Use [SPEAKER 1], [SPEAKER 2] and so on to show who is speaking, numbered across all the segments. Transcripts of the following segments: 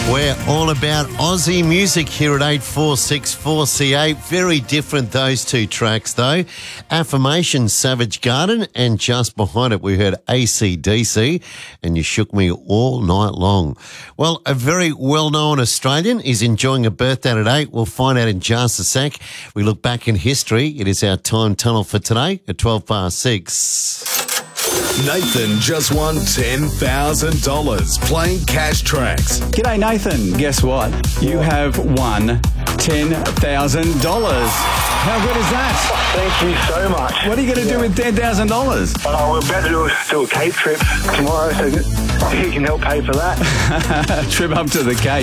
[SPEAKER 1] We're all about Aussie music here at 8464C8. Very different, those two tracks, though. Affirmation, Savage Garden, and just behind it we heard AC/DC, and You Shook Me All Night Long. Well, a very well-known Australian is enjoying a birthday today. We'll find out in just a sec. We look back in history. It is our time tunnel for today at 6:12.
[SPEAKER 2] Nathan just won $10,000 playing Cash Tracks.
[SPEAKER 3] G'day, Nathan. Guess what? You have won $10,000. How good is that?
[SPEAKER 4] Thank you so much.
[SPEAKER 3] What are you going to do with $10,000?
[SPEAKER 4] We're about to do a Cape trip tomorrow, so you can help pay for that.
[SPEAKER 3] Trip up to the Cape.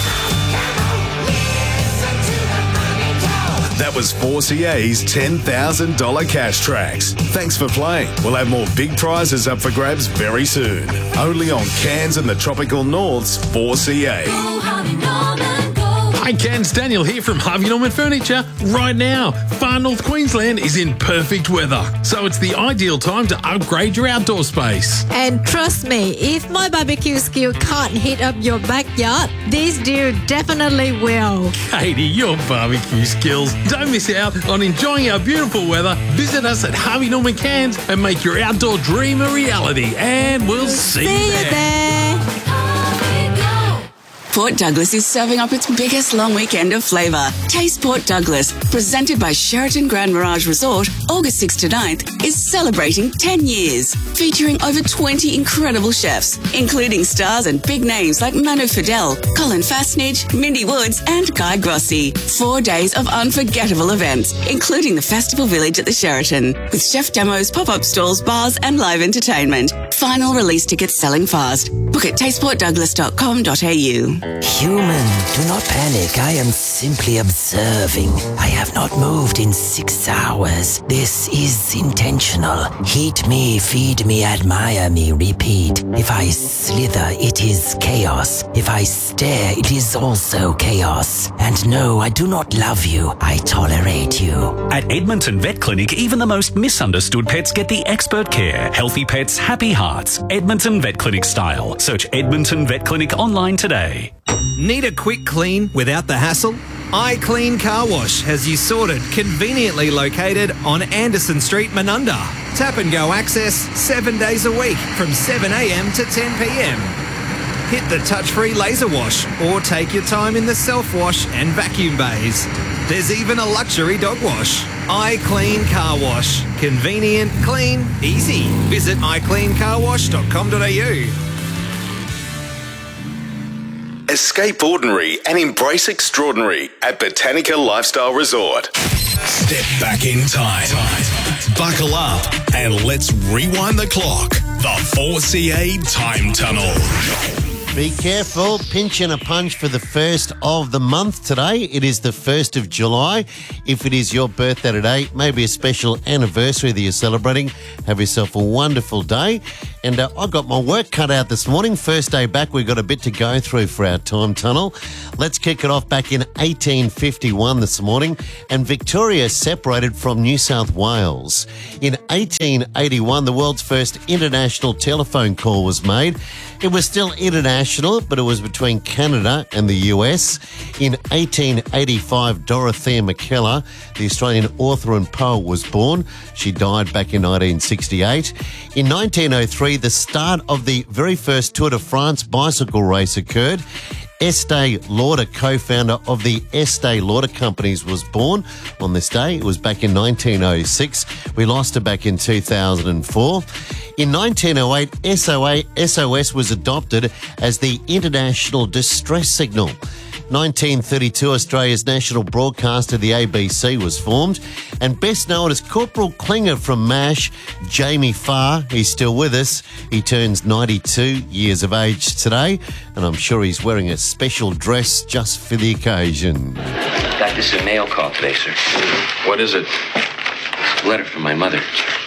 [SPEAKER 2] That was 4CA's $10,000 Cash Tracks. Thanks for playing. We'll have more big prizes up for grabs very soon. Only on Cairns and the Tropical North's 4CA.
[SPEAKER 5] Hi Cairns, Daniel here from Harvey Norman Furniture. Right now, Far North Queensland is in perfect weather, so it's the ideal time to upgrade your outdoor space.
[SPEAKER 6] And trust me, if my barbecue skill can't heat up your backyard, this dude definitely will.
[SPEAKER 5] Katie, your barbecue skills. Don't miss out on enjoying our beautiful weather. Visit us at Harvey Norman Cairns and make your outdoor dream a reality. And we'll see you there.
[SPEAKER 7] Port Douglas is serving up its biggest long weekend of flavour. Taste Port Douglas, presented by Sheraton Grand Mirage Resort, August 6th to 9th, is celebrating 10 years, featuring over 20 incredible chefs, including stars and big names like Manu Fidel, Colin Fastnage, Mindy Woods and Guy Grossi. 4 days of unforgettable events, including the Festival Village at the Sheraton, with chef demos, pop-up stalls, bars and live entertainment. Final release tickets selling fast. Book at tasteportdouglas.com.au.
[SPEAKER 8] Human, do not panic. I am simply observing. I have not moved in 6 hours. This is intentional. Heat me, feed me, admire me, repeat. If I slither, it is chaos. If I stare, it is also chaos. And no, I do not love you. I tolerate you.
[SPEAKER 9] At Edmonton Vet Clinic, even the most misunderstood pets get the expert care. Healthy pets, happy hearts. Edmonton Vet Clinic style. Search Edmonton Vet Clinic online today.
[SPEAKER 10] Need a quick clean without the hassle? iClean Car Wash has you sorted, conveniently located on Anderson Street, Menunda. Tap and go access 7 days a week from 7 a.m. to 10 p.m. Hit the touch-free laser wash or take your time in the self-wash and vacuum bays. There's even a luxury dog wash. iClean Car Wash. Convenient, clean, easy. Visit iCleanCarWash.com.au.
[SPEAKER 2] Escape ordinary and embrace extraordinary at Botanica Lifestyle Resort. Step back in time. Buckle up and let's rewind the clock. The 4CA Time Tunnel.
[SPEAKER 1] Be careful, pinch and a punch for the first of the month today. It is the 1st of July. If it is your birthday today, maybe a special anniversary that you're celebrating, have yourself a wonderful day. And I got my work cut out this morning. First day back, we've got a bit to go through for our time tunnel. Let's kick it off back in 1851 this morning. And Victoria separated from New South Wales. In 1881, the world's first international telephone call was made. It was still international, but it was between Canada and the US. In 1885, Dorothea McKellar, the Australian author and poet, was born. She died back in 1968. In 1903, the start of the very first Tour de France bicycle race occurred. Estee Lauder, co-founder of the Estee Lauder Companies, was born on this day. It was back in 1906. We lost her back in 2004. In 1908, SOS was adopted as the International Distress Signal. 1932, Australia's national broadcaster, the ABC, was formed. And best known as Corporal Klinger from MASH, Jamie Farr, he's still with us. He turns 92 years of age today, and I'm sure he's wearing a special dress just for the occasion.
[SPEAKER 11] Got this in mail call today, sir.
[SPEAKER 12] What is it?
[SPEAKER 11] It's a letter from my mother.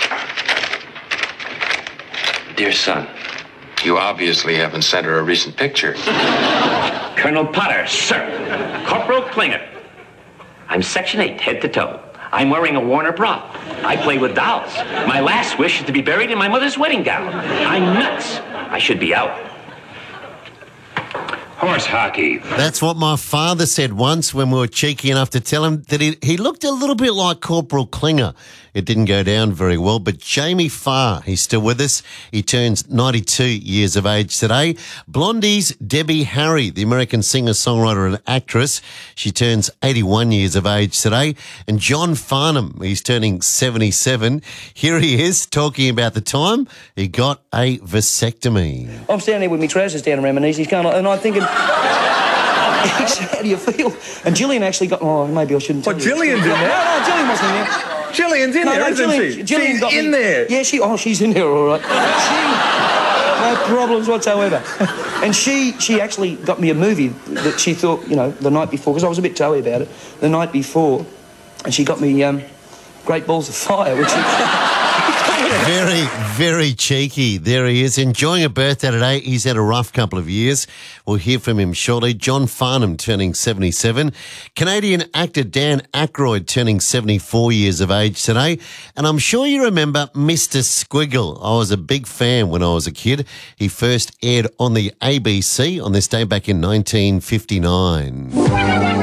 [SPEAKER 11] Dear son,
[SPEAKER 12] You obviously haven't sent her a recent picture.
[SPEAKER 11] Colonel Potter, sir. Corporal Klinger. I'm Section 8, head to toe. I'm wearing a Warner bra. I play with dolls. My last wish is to be buried in my mother's wedding gown. I'm nuts. I should be out. Horse hockey.
[SPEAKER 1] That's what my father said once when we were cheeky enough to tell him that he looked a little bit like Corporal Klinger. It didn't go down very well, but Jamie Farr, he's still with us. He turns 92 years of age today. Blondie's Debbie Harry, the American singer, songwriter and actress. She turns 81 years of age today. And John Farnham, he's turning 77. Here he is talking about the time he got a vasectomy.
[SPEAKER 13] I'm standing there with my trousers down around my knees. He's going, and I'm thinking, how do you feel? And Gillian actually got, maybe I shouldn't tell you.
[SPEAKER 14] Gillian's in there?
[SPEAKER 13] No, Gillian wasn't in there.
[SPEAKER 14] Gillian's in there, isn't she?
[SPEAKER 13] Gillian
[SPEAKER 14] She's
[SPEAKER 13] got
[SPEAKER 14] in
[SPEAKER 13] me.
[SPEAKER 14] there.
[SPEAKER 13] Yeah, she's in there, all right. No problems whatsoever. And she actually got me a movie that she thought, the night before, because I was a bit toey about it, the night before, and she got me Great Balls of Fire, which
[SPEAKER 1] Very, very cheeky. There he is, enjoying a birthday today. He's had a rough couple of years. We'll hear from him shortly. John Farnham turning 77. Canadian actor Dan Aykroyd turning 74 years of age today. And I'm sure you remember Mr. Squiggle. I was a big fan when I was a kid. He first aired on the ABC on this day back in 1959.